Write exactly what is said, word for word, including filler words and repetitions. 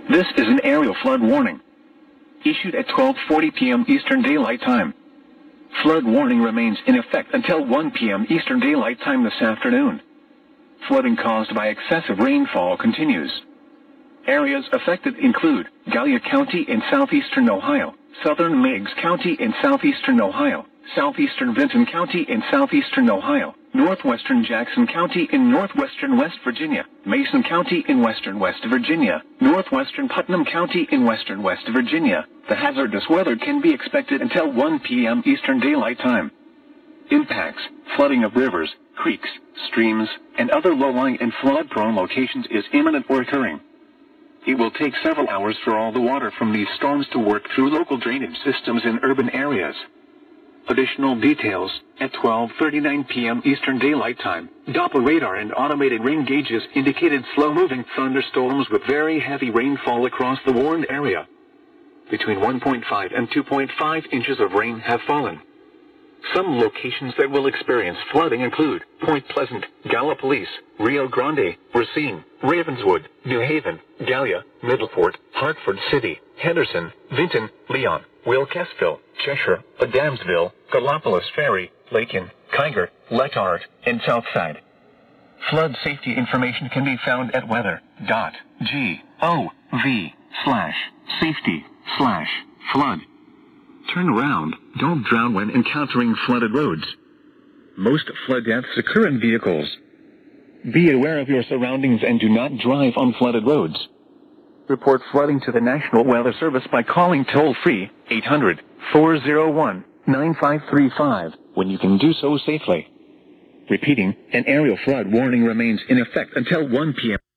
This is an aerial flood warning, issued at twelve forty p m Eastern Daylight Time. Flood warning remains in effect until one p m Eastern Daylight Time this afternoon. Flooding caused by excessive rainfall continues. Areas affected include Gallia County in southeastern Ohio, southern Meigs County in southeastern Ohio, southeastern Vinton County in southeastern Ohio, northwestern Jackson County in northwestern West Virginia, Mason County in western West Virginia, northwestern Putnam County in western West Virginia. The hazardous weather can be expected until one p m Eastern Daylight Time. Impacts: flooding of rivers, creeks, streams, and other low-lying and flood-prone locations is imminent or occurring. It will take several hours for all the water from these storms to work through local drainage systems in urban areas. Additional details: at twelve thirty-nine p m Eastern Daylight Time, Doppler radar and automated rain gauges indicated slow-moving thunderstorms with very heavy rainfall across the warned area. Between one point five and two point five inches of rain have fallen. Some locations that will experience flooding include Point Pleasant, Gallipolis, Rio Grande, Racine, Ravenswood, New Haven, Gallia, Middleport, Hartford City, Henderson, Vinton, Leon, Wilkesville, Cheshire, Adamsville, Gallipolis Ferry, Lakin, Kiger, Letart, and Southside. Flood safety information can be found at weather dot gov slash safety slash flood. Turn around. Don't drown when encountering flooded roads. Most flood deaths occur in vehicles. Be aware of your surroundings and do not drive on flooded roads. Report flooding to the National Weather Service by calling toll-free eight hundred, four oh one, nine five three five when you can do so safely. Repeating, an aerial flood warning remains in effect until one p m